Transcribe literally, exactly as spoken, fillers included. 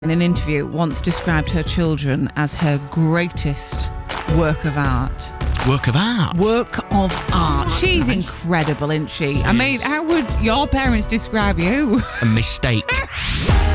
in an interview once described her children as her greatest work of art. Work of art? Work of art. Oh, She's nice. incredible, isn't she? She I mean, is. how would your parents describe you? A mistake.